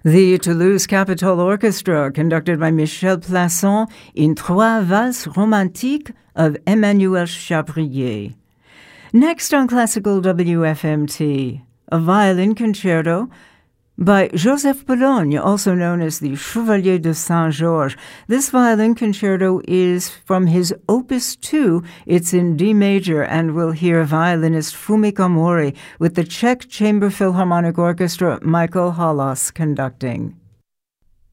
The Toulouse Capitol Orchestra, conducted by Michel Plasson, in Trois Valses Romantiques of Emmanuel Chabrier. Next on Classical WFMT, a violin concerto by Joseph Boulogne, also known as the Chevalier de Saint-Georges. This violin concerto is from his Opus 2. It's in D major, and we'll hear violinist Fumika Mori with the Czech Chamber Philharmonic Orchestra, Michael Halas conducting.